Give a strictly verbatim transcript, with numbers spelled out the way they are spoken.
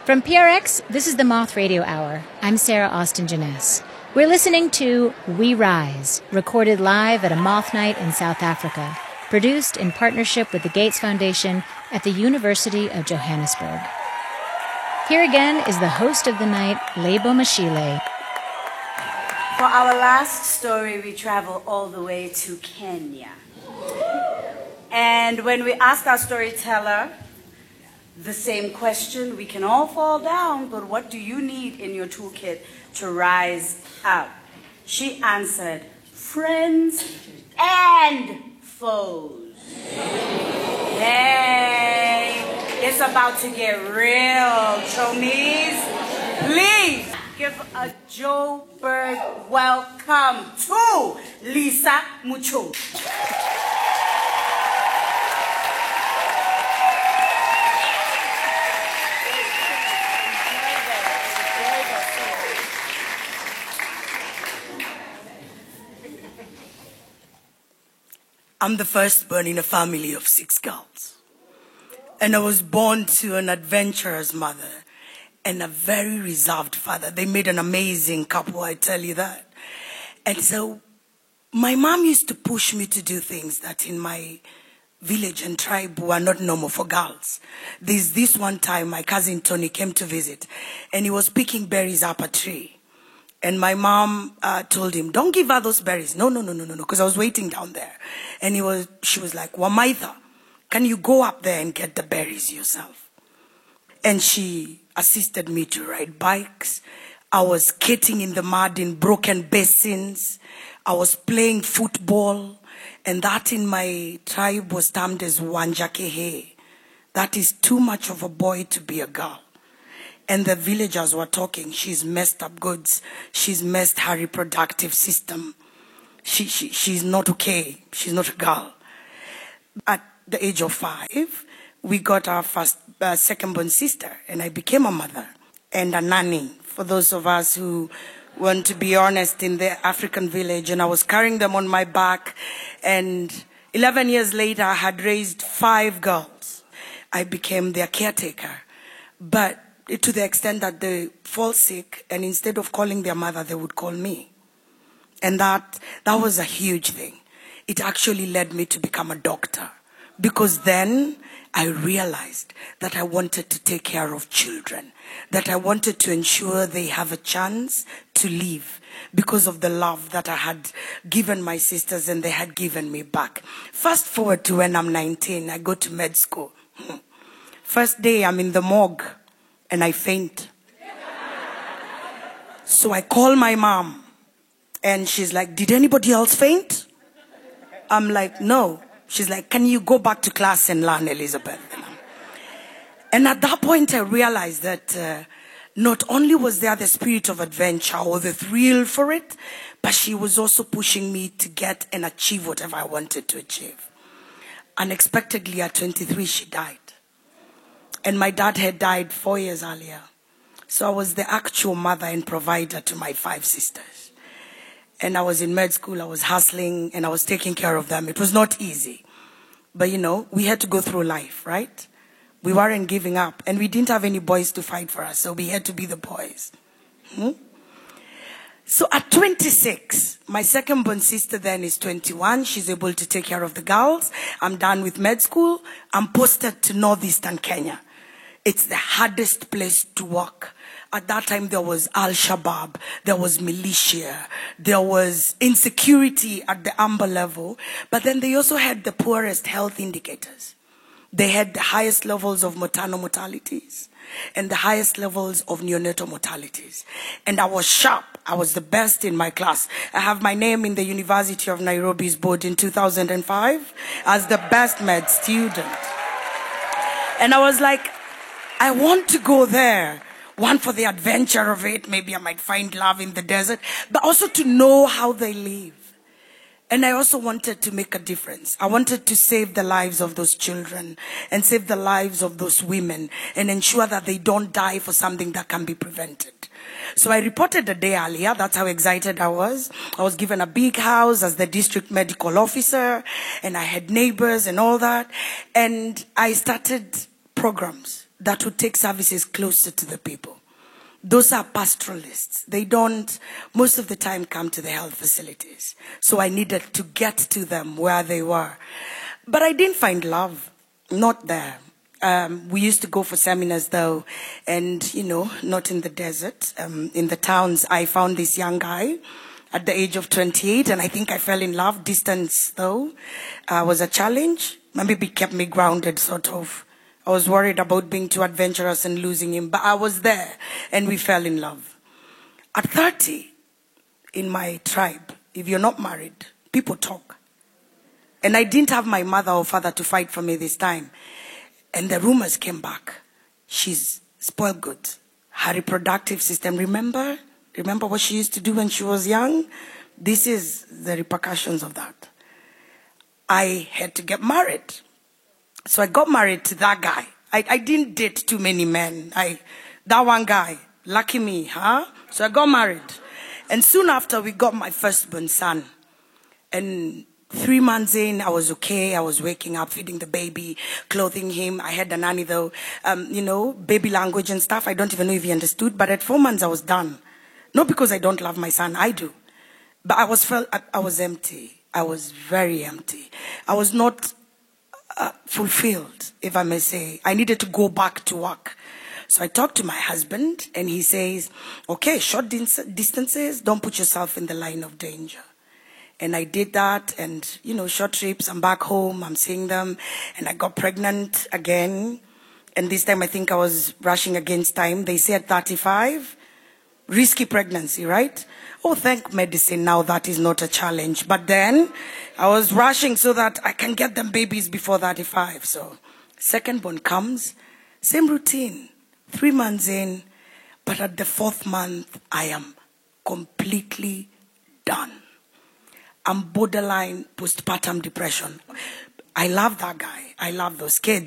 From P R X, this is the Moth Radio Hour. I'm Sarah Austin Jeunesse. We're listening to We Rise, recorded live at a Moth Night in South Africa, produced in partnership with the Gates Foundation at the University of Johannesburg. Here again is the host of the night, Lebo Mashile. For our last story, we travel all the way to Kenya. And when we asked our storyteller the same question, we can all fall down, but what do you need in your toolkit to rise up? She answered, friends and foes. Hey, it's about to get real, chomies. Please give a Joburg welcome to Lisa Mucho. I'm the firstborn in a family of six girls. And I was born to an adventurous mother and a very reserved father. They made an amazing couple, I tell you that. And so my mom used to push me to do things that in my village and tribe were not normal for girls. There's this one time my cousin Tony came to visit and he was picking berries up a tree. And my mom uh, told him, don't give her those berries. No, no, no, no, no, no, because I was waiting down there. And he was, she was like, Wamaitha, can you go up there and get the berries yourself? And she assisted me to ride bikes. I was skating in the mud in broken basins. I was playing football. And that in my tribe was termed as Wanjakehe. That is too much of a boy to be a girl. And the villagers were talking, she's messed up goods. She's messed her reproductive system. She, she, she's not okay. She's not a girl. At the age of five, we got our first, uh, second-born sister, and I became a mother and a nanny for those of us who want to be honest in the African village. And I was carrying them on my back. And eleven years later, I had raised five girls. I became their caretaker. But to the extent that they fall sick, and instead of calling their mother, they would call me. And that, that was a huge thing. It actually led me to become a doctor. Because then I realized that I wanted to take care of children, that I wanted to ensure they have a chance to live because of the love that I had given my sisters and they had given me back. Fast forward to when I'm nineteen, I go to med school. First day, I'm in the morgue. And I faint. So I call my mom. And she's like, did anybody else faint? I'm like, no. She's like, can you go back to class and learn, Elizabeth? And at that point, I realized that uh, not only was there the spirit of adventure or the thrill for it, but she was also pushing me to get and achieve whatever I wanted to achieve. Unexpectedly, at twenty-three, she died. And my dad had died four years earlier. So I was the actual mother and provider to my five sisters. And I was in med school, I was hustling, and I was taking care of them. It was not easy. But you know, we had to go through life, right? We weren't giving up. And we didn't have any boys to fight for us, so we had to be the boys. Hmm? So at twenty-six, my second born sister then is twenty-one. She's able to take care of the girls. I'm done with med school. I'm posted to northeastern Kenya. It's the hardest place to work. At that time, there was Al-Shabaab, there was militia, there was insecurity at the amber level, but then they also had the poorest health indicators. They had the highest levels of maternal mortalities and the highest levels of neonatal mortalities. And I was sharp. I was the best in my class. I have my name in the University of Nairobi's board in two thousand five as the best med student. And I was like, I want to go there. One, for the adventure of it. Maybe I might find love in the desert. But also to know how they live. And I also wanted to make a difference. I wanted to save the lives of those children and save the lives of those women and ensure that they don't die for something that can be prevented. So I reported a day earlier. That's how excited I was. I was given a big house as the district medical officer, and I had neighbors and all that. And I started programs that would take services closer to the people. Those are pastoralists. They don't, most of the time, come to the health facilities. So I needed to get to them where they were. But I didn't find love, not there. Um, we used to go for seminars, though, and, you know, not in the desert. Um, in the towns, I found this young guy at the age of twenty-eight, and I think I fell in love. Distance, though, uh, was a challenge. Maybe it kept me grounded, sort of. I was worried about being too adventurous and losing him, but I was there, and we fell in love. At thirty, in my tribe, if you're not married, people talk. And I didn't have my mother or father to fight for me this time. And the rumors came back. She's spoiled good. Her reproductive system, remember? Remember what she used to do when she was young? This is the repercussions of that. I had to get married. So I got married to that guy. I, I didn't date too many men. I, that one guy, lucky me, huh? So I got married. And soon after, we got my firstborn son. And three months in, I was okay. I was waking up, feeding the baby, clothing him. I had a nanny, though. Um, you know, baby language and stuff. I don't even know if he understood. But at four months, I was done. Not because I don't love my son. I do. But I was felt I, I was empty. I was very empty. I was not uh, fulfilled, if I may say. I needed to go back to work. So I talked to my husband, and he says, okay, short distances, don't put yourself in the line of danger. And I did that, and, you know, short trips, I'm back home, I'm seeing them, and I got pregnant again. And this time I think I was rushing against time. They said thirty-five, risky pregnancy, right? Oh, thank medicine, now that is not a challenge. But then I was rushing so that I can get them babies before thirty-five. So second born comes, same routine, three months in, but at the fourth month, I am completely done. I'm borderline postpartum depression. I love that guy. I love those kids.